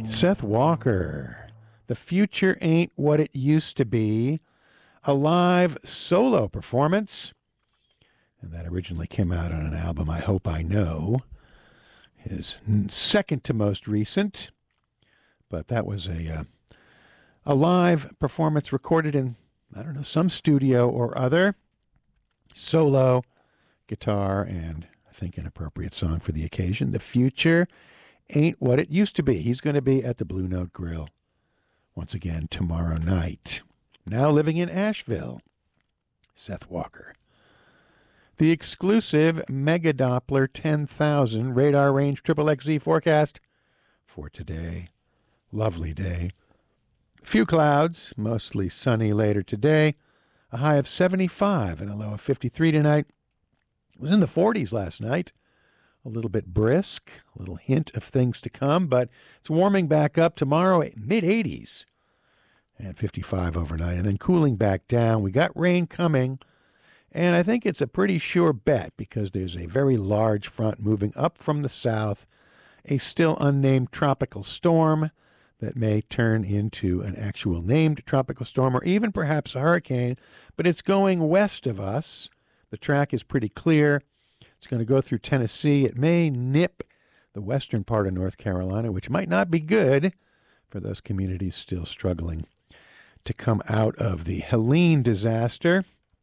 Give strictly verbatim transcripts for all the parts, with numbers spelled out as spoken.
Seth Walker, The Future Ain't What It Used to Be, a live solo performance. And that originally came out on an album, I Hope I Know, his second to most recent. But that was a, uh, a live performance recorded in, I don't know, some studio or other. Solo, guitar, and I think an appropriate song for the occasion. The Future Ain't What It Used to Be. He's going to be at the Blue Note Grill once again tomorrow night. Now living in Asheville, Seth Walker. The exclusive Mega Doppler ten thousand radar range triple X Z forecast for today. Lovely day. Few clouds, mostly sunny later today. A high of seventy-five and a low of fifty-three tonight. It was in the forties last night. A little bit brisk, a little hint of things to come, but it's warming back up tomorrow, mid eighties, and fifty-five overnight, and then cooling back down. We got rain coming, and I think it's a pretty sure bet because there's a very large front moving up from the south, a still unnamed tropical storm that may turn into an actual named tropical storm or even perhaps a hurricane, but it's going west of us. The track is pretty clear. It's going to go through Tennessee. It may nip the western part of North Carolina, which might not be good for those communities still struggling to come out of the Helene disaster.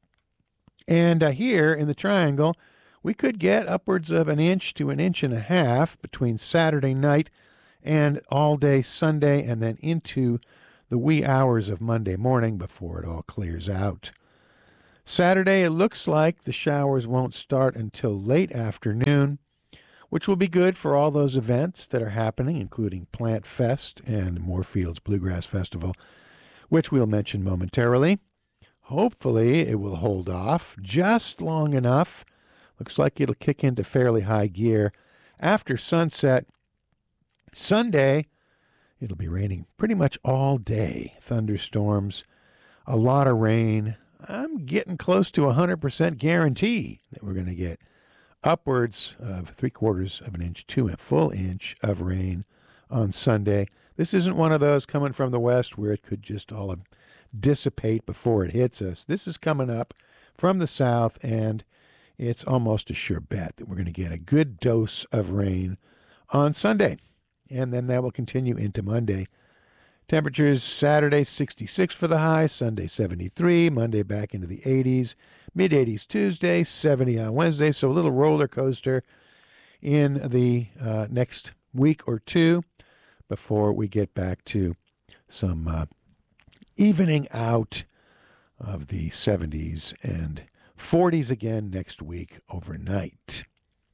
And uh, here in the Triangle, we could get upwards of an inch to an inch and a half between Saturday night and all day Sunday, and then into the wee hours of Monday morning before it all clears out. Saturday, it looks like the showers won't start until late afternoon, which will be good for all those events that are happening, including Plant Fest and Moorfields Bluegrass Festival, which we'll mention momentarily. Hopefully, it will hold off just long enough. Looks like it'll kick into fairly high gear after sunset. Sunday, it'll be raining pretty much all day. Thunderstorms, a lot of rain. I'm getting close to a one hundred percent guarantee that we're going to get upwards of three quarters of an inch to a full inch of rain on Sunday. This isn't one of those coming from the west where it could just all dissipate before it hits us. This is coming up from the south, and it's almost a sure bet that we're going to get a good dose of rain on Sunday. And then that will continue into Monday. Temperatures Saturday sixty-six for the high, Sunday seventy-three, Monday back into the eighties, mid eighties Tuesday, seventy on Wednesday. So a little roller coaster in the uh, next week or two before we get back to some uh, evening out of the seventies and forties again next week overnight.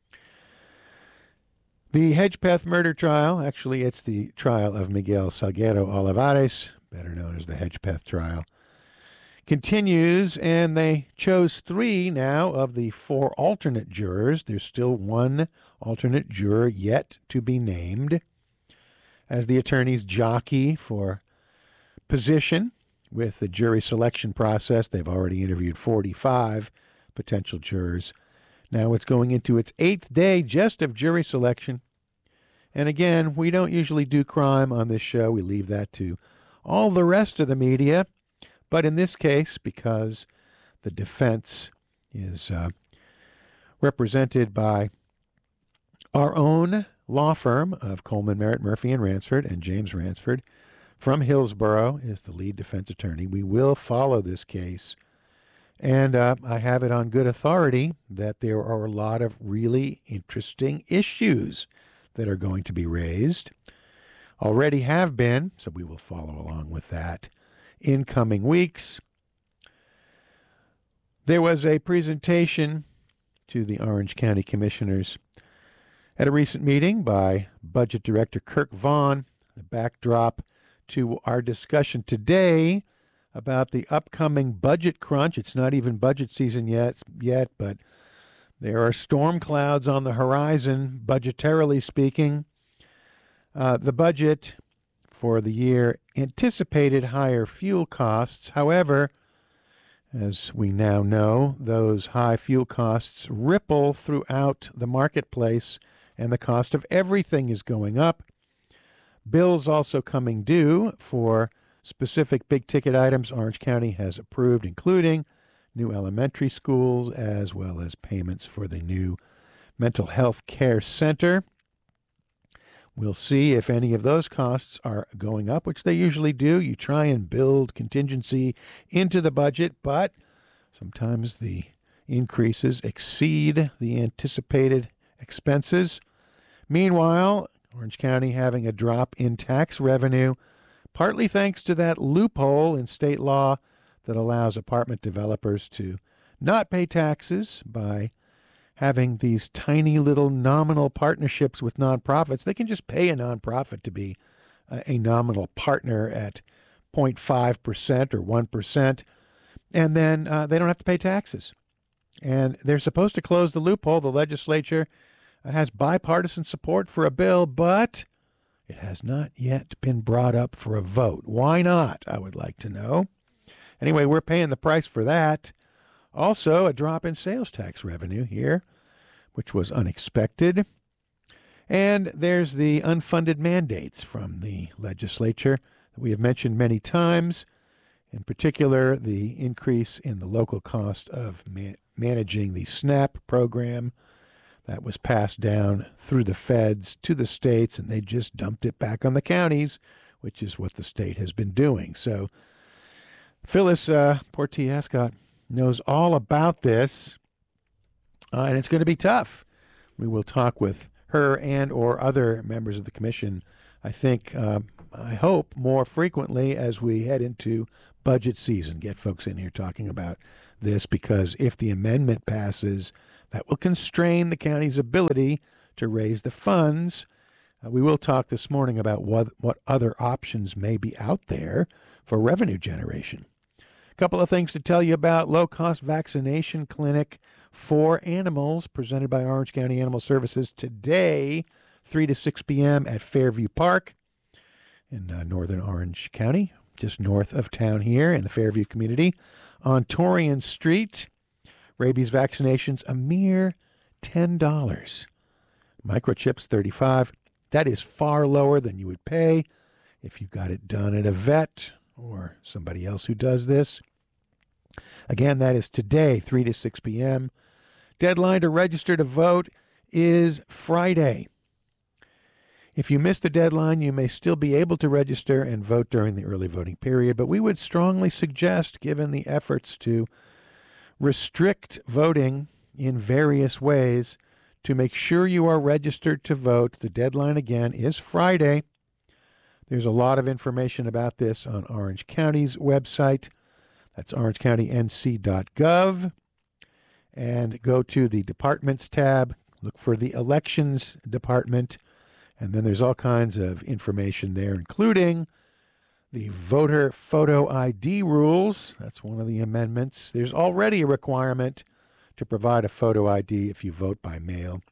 The Hedgepeth murder trial, actually it's the trial of Miguel Salguero Olivares, better known as the Hedgepeth trial, continues, and they chose three now of the four alternate jurors. There's still one alternate juror yet to be named as the attorneys jockey for position with the jury selection process. They've already interviewed forty-five potential jurors. Now it's going into its eighth day just of jury selection. And again, we don't usually do crime on this show. We leave that to all the rest of the media. But in this case, because the defense is uh, represented by our own law firm of Coleman, Merritt, Murphy, and Ransford, and James Ransford from Hillsborough is the lead defense attorney. We will follow this case. And uh, I have it on good authority that there are a lot of really interesting issues that are going to be raised. Already have been, so we will follow along with that in coming weeks. There was a presentation to the Orange County Commissioners at a recent meeting by Budget Director Kirk Vaughn, the backdrop to our discussion today about the upcoming budget crunch. It's not even budget season yet, yet, but there are storm clouds on the horizon, budgetarily speaking. Uh, the budget for the year anticipated higher fuel costs. However, as we now know, those high fuel costs ripple throughout the marketplace, and the cost of everything is going up. Bills also coming due for specific big-ticket items Orange County has approved, including new elementary schools as well as payments for the new mental health care center. We'll see if any of those costs are going up, which they usually do. You try and build contingency into the budget, but sometimes the increases exceed the anticipated expenses. Meanwhile, Orange County having a drop in tax revenue, partly thanks to that loophole in state law that allows apartment developers to not pay taxes by having these tiny little nominal partnerships with nonprofits. They can just pay a nonprofit to be a, a nominal partner at zero point five percent or one percent, and then uh, they don't have to pay taxes. And they're supposed to close the loophole. The legislature has bipartisan support for a bill, but it has not yet been brought up for a vote. Why not, I would like to know. Anyway, we're paying the price for that. Also, a drop in sales tax revenue here, which was unexpected. And there's the unfunded mandates from the legislature that we have mentioned many times, in particular, the increase in the local cost of man- managing the SNAP program that was passed down through the feds to the states, and they just dumped it back on the counties, which is what the state has been doing. So Phyllis uh, Portillo-Ascott knows all about this, uh, and it's going to be tough. We will talk with her and or other members of the commission, I think, uh, I hope, more frequently as we head into budget season. Get folks in here talking about this, because if the amendment passes, that will constrain the county's ability to raise the funds. Uh, we will talk this morning about what, what other options may be out there for revenue generation. A couple of things to tell you about: low-cost vaccination clinic for animals presented by Orange County Animal Services today, three to six p.m. at Fairview Park in uh, northern Orange County, just north of town here in the Fairview community on Torreon Street. Rabies vaccinations, a mere ten dollars. Microchips, thirty-five dollars. That is far lower than you would pay if you got it done at a vet or somebody else who does this. Again, that is today, three to six p.m. Deadline to register to vote is Friday. If you missed the deadline, you may still be able to register and vote during the early voting period, but we would strongly suggest, given the efforts to restrict voting in various ways, to make sure you are registered to vote. The deadline, again, is Friday. There's a lot of information about this on Orange County's website. That's orange county n c dot gov. And go to the Departments tab, look for the Elections Department, and then there's all kinds of information there, including the voter photo I D rules. That's one of the amendments. There's already a requirement to provide a photo I D if you vote by mail.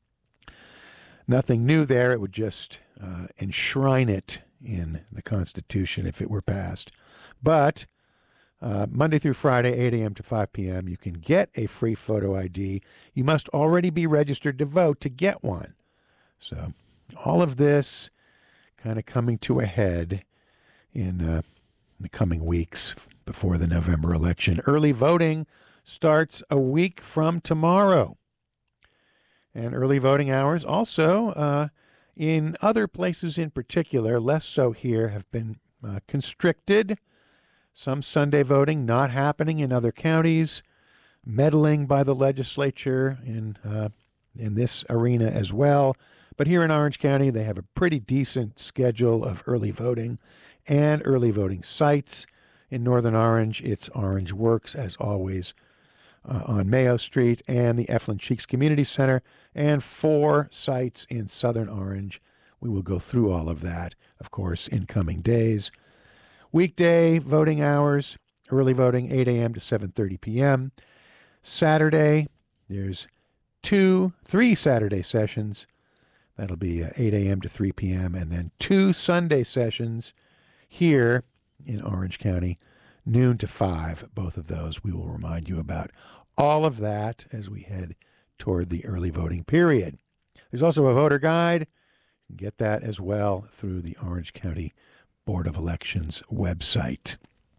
Nothing new there. It would just uh, enshrine it in the Constitution if it were passed. But uh, Monday through Friday, eight a.m. to five p.m., you can get a free photo I D. You must already be registered to vote to get one. So all of this kind of coming to a head in uh, the coming weeks before the November election. Early voting starts a week from tomorrow. And early voting hours also uh, in other places in particular, less so here, have been uh, constricted. Some Sunday voting not happening in other counties, meddling by the legislature in, uh, in this arena as well. But here in Orange County, they have a pretty decent schedule of early voting and early voting sites. In Northern Orange, it's Orange Works, as always, uh, on Mayo Street, and the Eflin Cheeks Community Center, and four sites in Southern Orange. We will go through all of that, of course, in coming days. Weekday voting hours, early voting, eight a.m. to seven thirty p.m. Saturday, there's two, three Saturday sessions. That'll be uh, eight a.m. to three p.m. And then two Sunday sessions here in Orange County, noon to five. Both of those we will remind you about. All of that as we head toward the early voting period. There's also a voter guide. Get that as well through the Orange County Board of Elections website.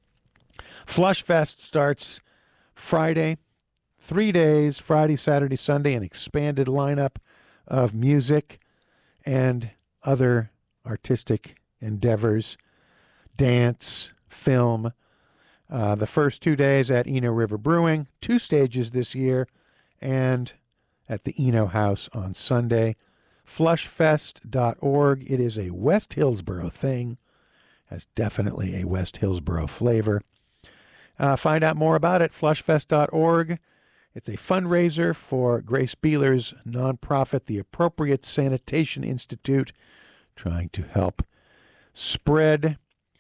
Flush Fest starts Friday, three days, Friday, Saturday, Sunday, an expanded lineup of music and other artistic endeavors, dance, film. Uh, the first two days at Eno River Brewing, two stages this year, and at the Eno House on Sunday. flush fest dot org. It is a West Hillsboro thing. Has definitely a West Hillsboro flavor. Uh, find out more about it, flush fest dot org. It's a fundraiser for Grace Beeler's nonprofit, the Appropriate Sanitation Institute, trying to help spread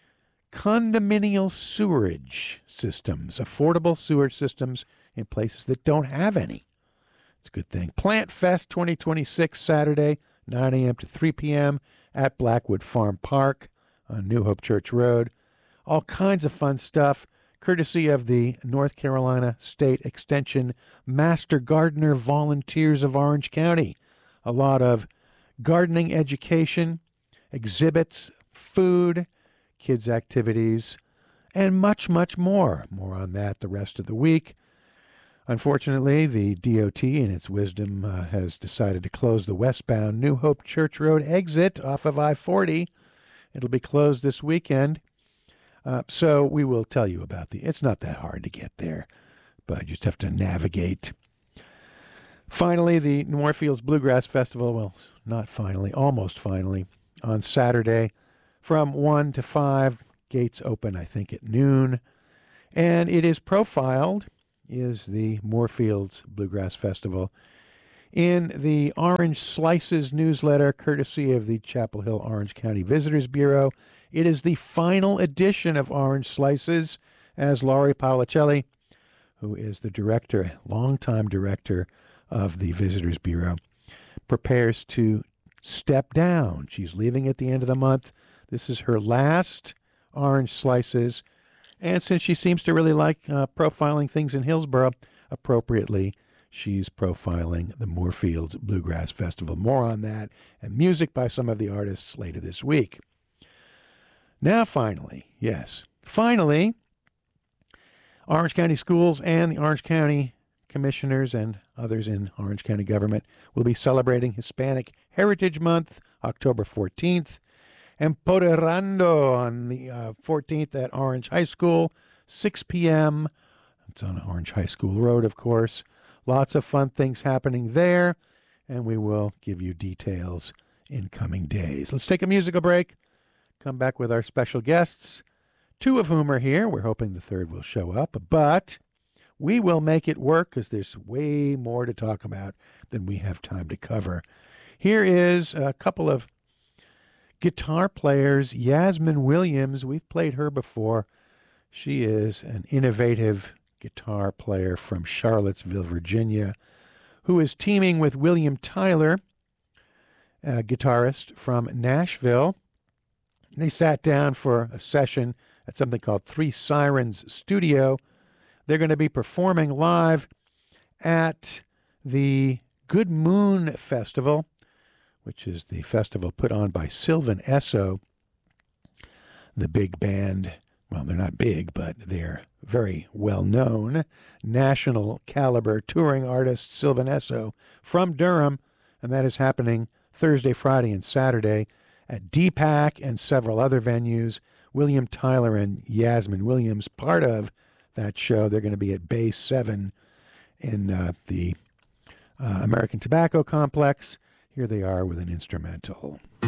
condominial sewerage systems, affordable sewer systems in places that don't have any. It's a good thing. Plant Fest twenty twenty-six, Saturday, nine a.m. to three p.m. at Blackwood Farm Park on New Hope Church Road. All kinds of fun stuff, courtesy of the North Carolina State Extension Master Gardener Volunteers of Orange County. A lot of gardening education, exhibits, food, kids' activities, and much, much more. More on that the rest of the week. Unfortunately, the D O T, in its wisdom, uh, has decided to close the westbound New Hope Church Road exit off of I forty. It'll be closed this weekend. Uh, so we will tell you about the... It's not that hard to get there, but you just have to navigate. Finally, the Moorfields Bluegrass Festival, well, not finally, almost finally, on Saturday from one to five. Gates open, I think, at noon. And it is profiled... is the Moorfields Bluegrass Festival in the Orange Slices newsletter, courtesy of the Chapel Hill Orange County Visitors Bureau. It is the final edition of Orange Slices, as Laurie Paolicelli, who is the director, longtime director of the Visitors Bureau, prepares to step down. She's leaving at the end of the month. This is her last Orange Slices. And since she seems to really like uh, profiling things in Hillsboro, appropriately, she's profiling the Moorfields Bluegrass Festival. More on that, and music by some of the artists later this week. Now, finally, yes, finally, Orange County Schools and the Orange County Commissioners and others in Orange County government will be celebrating Hispanic Heritage Month, October fourteenth. Empoderando on the uh, fourteenth at Orange High School, six p.m. It's on Orange High School Road, of course. Lots of fun things happening there, and we will give you details in coming days. Let's take a musical break, come back with our special guests, two of whom are here. We're hoping the third will show up, but we will make it work because there's way more to talk about than we have time to cover. Here is a couple of guitar players. Yasmin Williams, we've played her before. She is an innovative guitar player from Charlottesville, Virginia, who is teaming with William Tyler, a guitarist from Nashville. They sat down for a session at something called Three Sirens Studio. They're going to be performing live at the Good Moon Festival, which is the festival put on by Sylvan Esso, the big band. Well, they're not big, but they're very well-known, national caliber touring artist Sylvan Esso from Durham, and that is happening Thursday, Friday, and Saturday at D PAC and several other venues. William Tyler and Yasmin Williams, part of that show. They're going to be at Bay seven in uh, the uh, American Tobacco Complex. Here they are with an instrumental.